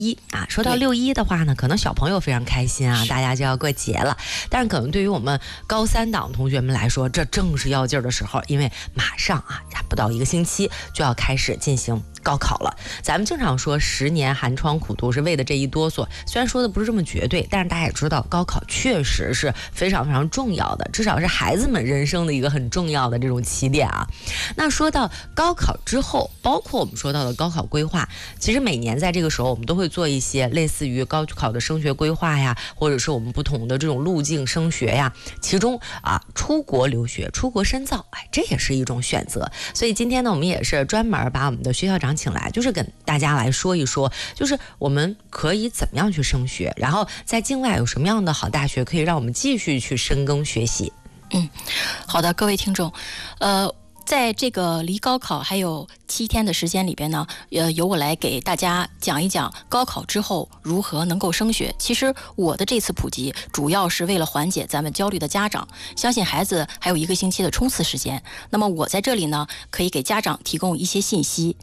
一啊，说到6·1的话呢，可能小朋友非常开心啊，大家就要过节了。但是可能对于我们高3党同学们来说，这正是要劲儿的时候，因为马上啊，不到1个星期就要开始进行高考了。咱们经常说10年寒窗苦读是为的这一哆嗦，虽然说的不是这么绝对，但是大家也知道，高考确实是非常非常重要的，至少是孩子们人生的一个很重要的这种起点啊。那说到高考之后，包括我们说到的高考规划，其实每年在这个时候，我们都会做一些类似于高考的升学规划呀，或者是我们不同的这种路径升学呀。其中啊，出国留学、出国深造，这也是一种选择。所以今天呢，我们也是专门把我们的薛校长请来，就是跟大家来说一说，就是我们可以怎么样去升学，然后在境外有什么样的好大学可以让我们继续去深耕学习。 好的，各位听众，在这个离高考还有7天的时间里边呢，由我来给大家讲一讲高考之后如何能够升学。其实我的这次普及主要是为了缓解咱们焦虑的家长，相信孩子还有1个星期的冲刺时间。那么我在这里呢，可以给家长提供一些信息。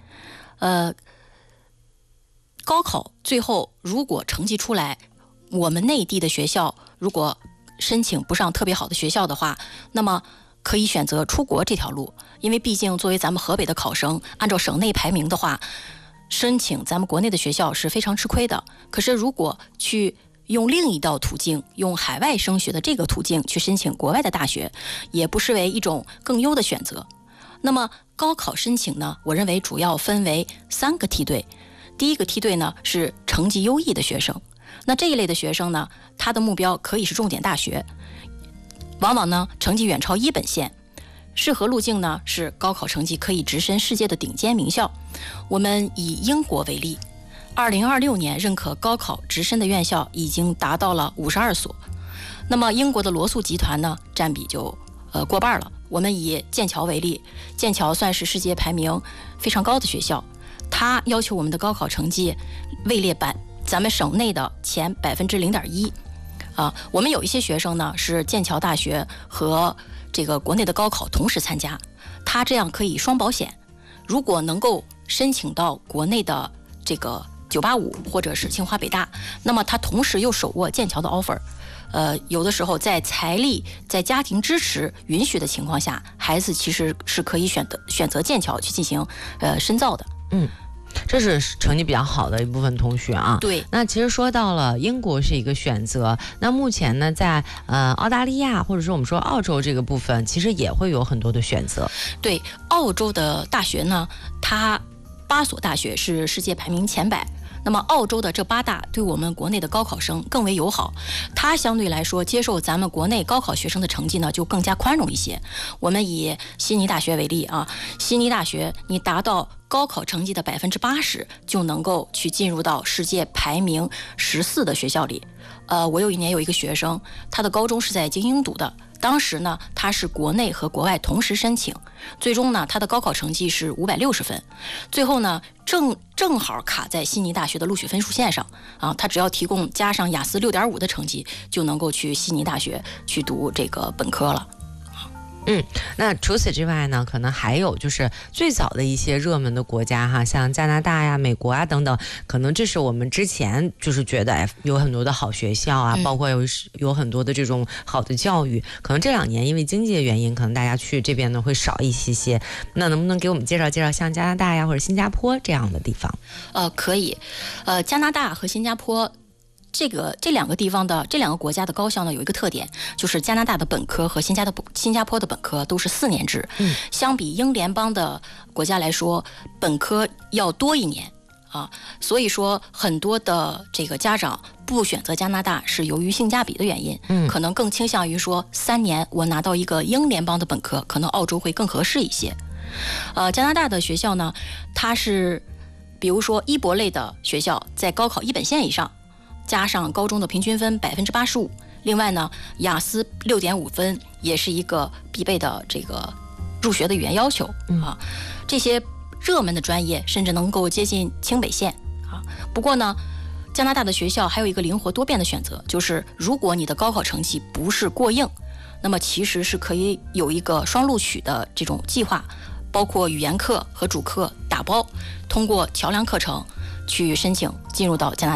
高考最后如果成绩出来，我们内地的学校如果申请不上特别好的学校的话，那么可以选择出国这条路，因为毕竟作为咱们河北的考生，按照省内排名的话，申请咱们国内的学校是非常吃亏的。可是如果去用另一道途径，用海外升学的这个途径去申请国外的大学，也不失为一种更优的选择。那么高考申请呢，我认为主要分为3个梯队。第一个梯队呢是成绩优异的学生，那这一类的学生呢，他的目标可以是重点大学，往往呢成绩远超一本线，适合路径呢是高考成绩可以直升世界的顶尖名校。我们以英国为例，2026年认可高考直升的院校已经达到了52所，那么英国的罗素集团呢占比就过半了。我们以剑桥为例，剑桥算是世界排名非常高的学校，它要求我们的高考成绩位列咱们省内的前0.1%。我们有一些学生呢是剑桥大学和这个国内的高考同时参加，他这样可以双保险。如果能够申请到国内的这个985或者是清华北大，那么他同时又手握剑桥的 offer。有的时候在财力、在家庭支持允许的情况下，孩子其实是可以选择剑桥去进行深造的。 这是成绩比较好的一部分同学啊。 对， 那其实说到了英国是一个选择，那目前呢，在澳大利亚或者是我们说澳洲这个部分，其实也会有很多的选择。 对，澳洲的大学呢，它8所大学是世界排名前100。那么澳洲的这8大对我们国内的高考生更为友好，它相对来说接受咱们国内高考学生的成绩呢就更加宽容一些。我们以悉尼大学为例啊，悉尼大学你达到高考成绩的80%就能够去进入到世界排名14的学校里。我有一年有一个学生，他的高中是在精英读的，当时呢他是国内和国外同时申请，最终呢他的高考成绩是560分，最后呢正好卡在悉尼大学的录取分数线上啊，他只要提供加上雅思6.5的成绩，就能够去悉尼大学去读这个本科了。 那除此之外呢，可能还有就是最早的一些热门的国家哈，像加拿大呀、美国啊等等，可能这是我们之前就是觉得有很多的好学校啊，包括有很多的这种好的教育，可能这2年因为经济的原因，可能大家去这边呢会少一些。那能不能给我们介绍介绍像加拿大呀或者新加坡这样的地方？ 可以，加拿大和新加坡。这2个地方的这2个国家的高校呢，有一个特点，就是加拿大的本科和新加坡的本科都是4年制。相比英联邦的国家来说，本科要多1年啊，所以说很多的这个家长不选择加拿大是由于性价比的原因，可能更倾向于说3年我拿到一个英联邦的本科，可能澳洲会更合适一些。加拿大的学校呢，它是比如说医博类的学校，在高考一本线以上，加上高中的平均分85%，另外呢，雅思6.5分也是一个必备的这个入学的语言要求啊。这些热门的专业甚至能够接近清北线啊。不过呢，加拿大的学校还有一个灵活多变的选择，就是如果你的高考成绩不是过硬，那么其实是可以有一个双录取的这种计划，包括语言课和主课打包，通过桥梁课程去申请进入到加拿大。